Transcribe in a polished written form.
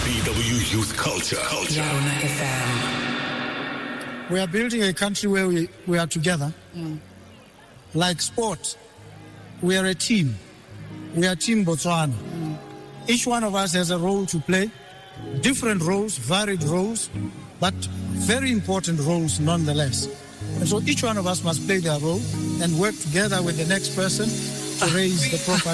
VW Youth Culture. Yarona FM. We are building a country where we are together. Like sport, we are a team. We are Team Botswana. Each one of us has a role to play, different roles, varied roles, but very important roles nonetheless. And so each one of us must play their role and work together with the next person to raise the profile